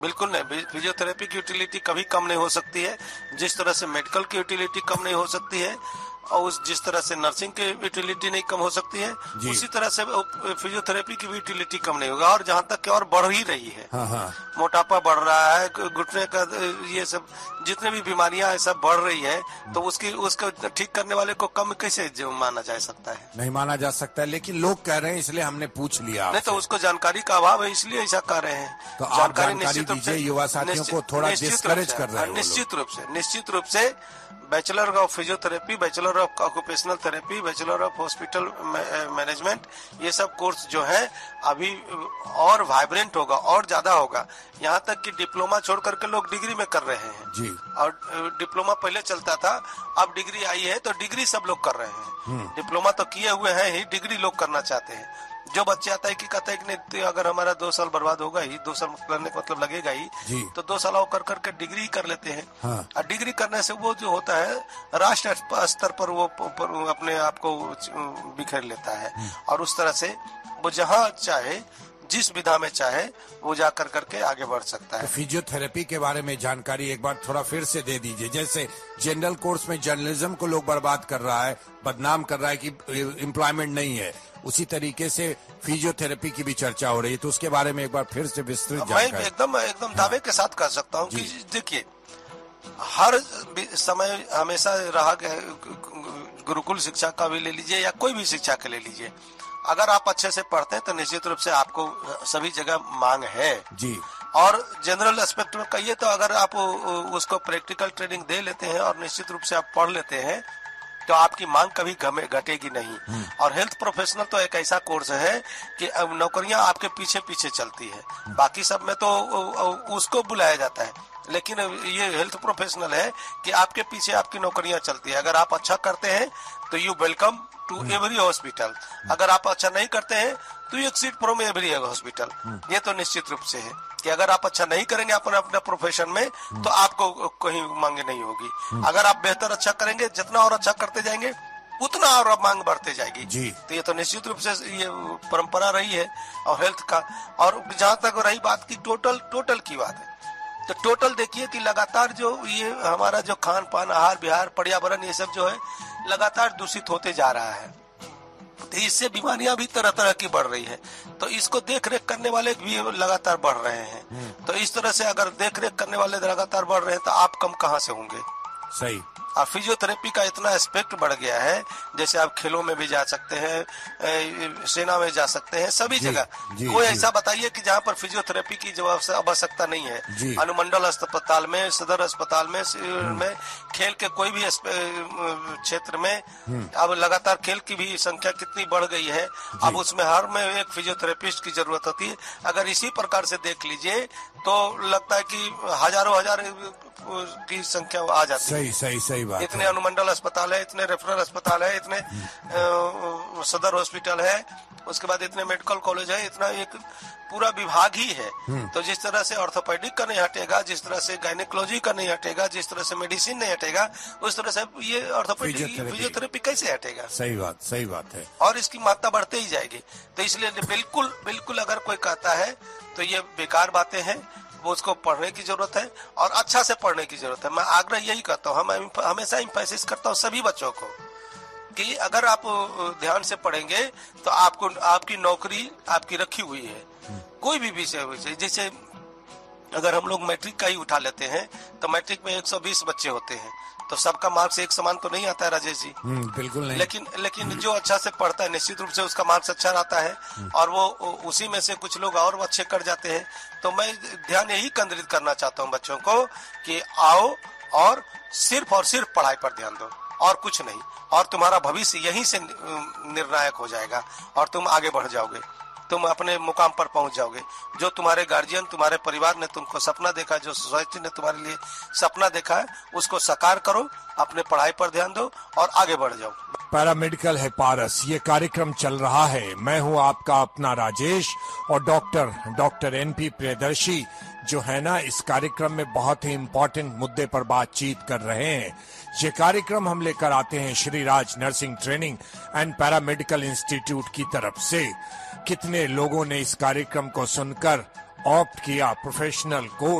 बिल्कुल नहीं, फिजियोथेरेपी की यूटिलिटी कभी कम नहीं हो सकती है। जिस तरह से मेडिकल की यूटिलिटी कम नहीं हो सकती है और जिस तरह से नर्सिंग की यूटिलिटी नहीं कम हो सकती है, उसी तरह से फिजियोथेरेपी की भी यूटिलिटी कम नहीं होगा। और जहाँ तक कि और बढ़ ही रही है। मोटापा बढ़ रहा है, घुटने का ये सब जितने भी बीमारियां सब बढ़ रही है, तो उसको ठीक करने वाले को कम कैसे माना जा सकता है? नहीं माना जा सकता है, लेकिन लोग कह रहे हैं, इसलिए हमने पूछ लिया। नहीं तो उसको जानकारी का अभाव है, इसलिए ऐसा कर रहे हैं। तो आप जानकारी दीजिए युवा साथियों को, थोड़ा डिस्करेज कर रहे हैं। निश्चित रूप से bachelor of physiotherapy, bachelor of occupational therapy, bachelor of hospital management, ये सब कोर्स जो है अभी और वाइब्रेंट होगा और ज्यादा होगा। यहाँ तक कि डिप्लोमा छोड़ करके लोग डिग्री में कर रहे हैं जी। और डिप्लोमा पहले चलता था, अब डिग्री आई है तो डिग्री सब लोग कर रहे हैं। डिप्लोमा तो किए हुए हैं ही, डिग्री लोग करना चाहते हैं। जो बच्चे आता है कि कहता है कि नहीं, अगर हमारा 2 साल बर्बाद होगा ही, 2 साल करने का मतलब लगेगा ही, तो 2 साल कर करके डिग्री कर लेते हैं। और डिग्री करने से वो जो होता है राष्ट्र स्तर पर वो अपने आप को बिखेर लेता है और उस तरह से वो जहाँ चाहे, जिस विधा में चाहे, वो जा कर करके आगे बढ़ सकता है। तो फिजियोथेरेपी के बारे में जानकारी एक बार थोड़ा फिर से दे दीजिए। जैसे जनरल कोर्स में जर्नलिज्म को लोग बर्बाद कर रहा है, बदनाम कर रहा है कि एम्प्लॉयमेंट नहीं है, उसी तरीके से फिजियोथेरेपी की भी चर्चा हो रही है, तो उसके बारे में एक बार फिर से विस्तृत जानकारी। मैं एकदम दावे के साथ कह सकता हूँ कि देखिए, हर समय हमेशा रहा गुरुकुल शिक्षा का भी ले लीजिए या कोई भी शिक्षा का ले लीजिए, अगर आप अच्छे से पढ़ते हैं तो निश्चित रूप से आपको सभी जगह मांग है जी। और जनरल एस्पेक्ट में कहिए तो अगर आप उसको प्रैक्टिकल ट्रेनिंग दे लेते हैं और निश्चित रूप से आप पढ़ लेते हैं तो आपकी मांग कभी घटेगी नहीं। और हेल्थ प्रोफेशनल तो एक ऐसा कोर्स है कि नौकरियां आपके पीछे पीछे चलती है, बाकी सब में तो उसको बुलाया जाता है, लेकिन ये हेल्थ प्रोफेशनल है कि आपके पीछे आपकी नौकरियां चलती है। अगर आप अच्छा करते हैं तो you welcome to every hospital, अगर आप अच्छा नहीं करते हैं तो you exit from every hospital. ये तो निश्चित रूप से है कि अगर आप अच्छा नहीं करेंगे अपने प्रोफेशन में तो आपको कहीं मांग नहीं होगी। अगर आप बेहतर अच्छा करेंगे, जितना और अच्छा करते जाएंगे उतना और मांग बढ़ते जाएगी जी। तो ये तो निश्चित रूप से ये परंपरा रही है और हेल्थ का। और जहाँ तक रही बात की टोटल की बात है, तो टोटल देखिए कि लगातार जो ये हमारा जो खान पान, आहार विहार, पर्यावरण, ये सब जो है लगातार दूषित होते जा रहा है, तो इससे बीमारियां भी तरह तरह की बढ़ रही है। तो इसको देख रेख करने वाले भी लगातार बढ़ रहे हैं। तो इस तरह से अगर देख रेख करने वाले लगातार बढ़ रहे हैं तो आप कम कहाँ से होंगे? सही। और फिजियोथेरेपी का इतना एस्पेक्ट बढ़ गया है, जैसे आप खेलों में भी जा सकते हैं, सेना में जा सकते हैं, सभी जगह। कोई ऐसा बताइए कि जहाँ पर फिजियोथेरेपी की जो आवश्यकता नहीं है। अनुमंडल अस्पताल में, सदर अस्पताल में खेल के कोई भी क्षेत्र में अब लगातार खेल की भी संख्या कितनी बढ़ गई है। अब उसमें हर में एक फिजियोथेरेपिस्ट की जरूरत होती है। अगर इसी प्रकार से देख लीजिए तो लगता है कि हजारों हजार की संख्या आ जाती है। सही बात। इतने अनुमंडल अस्पताल है, इतने रेफरल अस्पताल है, इतने सदर हॉस्पिटल है, उसके बाद इतने मेडिकल कॉलेज है, इतना एक पूरा विभाग ही है। तो जिस तरह से ऑर्थोपेडिक का नहीं हटेगा, जिस तरह से गायनेकोलॉजी का नहीं हटेगा, जिस तरह से मेडिसिन नहीं हटेगा, उस तरह से ये ऑर्थोपेडिक फिजियोथेरेपी कैसे हटेगा? सही बात है। और इसकी मात्रा बढ़ते ही जाएगी। तो इसलिए बिल्कुल अगर कोई कहता है तो ये बेकार बातें हैं, वो उसको पढ़ने की जरूरत है और अच्छा से पढ़ने की जरूरत है। मैं आग्रह यही करता हूँ, हम हमेशा एम्फेसिस करता हूँ सभी बच्चों को कि अगर आप ध्यान से पढ़ेंगे तो आपको आपकी नौकरी आपकी रखी हुई है। कोई भी विषय, जैसे अगर हम लोग मैट्रिक का ही उठा लेते हैं तो मैट्रिक में 120 बच्चे होते हैं, तो सबका मार्क्स एक समान तो नहीं आता है राजेश जी। बिल्कुल नहीं। लेकिन जो अच्छा से पढ़ता है निश्चित रूप से उसका मार्क्स अच्छा रहता है और वो उसी में से कुछ लोग और अच्छे कर जाते हैं। तो मैं ध्यान यही केंद्रित करना चाहता हूँ बच्चों को कि आओ और सिर्फ पढ़ाई पर ध्यान दो और कुछ नहीं, और तुम्हारा भविष्य यहीं से निर्णायक हो जाएगा और तुम आगे बढ़ जाओगे, तुम अपने मुकाम पर पहुंच जाओगे। जो तुम्हारे गार्जियन, तुम्हारे परिवार ने तुमको सपना देखा, जो सोसाइटी ने तुम्हारे लिए सपना देखा है, उसको साकार करो, अपने पढ़ाई पर ध्यान दो और आगे बढ़ जाओ। पैरामेडिकल है पारस, ये कार्यक्रम चल रहा है। मैं हूँ आपका अपना राजेश और डॉक्टर एनपी प्रियदर्शी जो है ना, इस कार्यक्रम में बहुत ही इम्पोर्टेंट मुद्दे पर बातचीत कर रहे हैं। ये कार्यक्रम हम लेकर आते हैं Shri Raj nursing training and paramedical institute की तरफ से। कितने लोगों ने इस कार्यक्रम को सुनकर ऑप्ट किया प्रोफेशनल कोर्स